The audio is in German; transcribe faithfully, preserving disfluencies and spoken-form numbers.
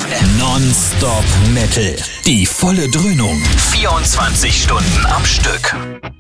M. Non-Stop Metal. Die volle Dröhnung. vierundzwanzig Stunden am Stück.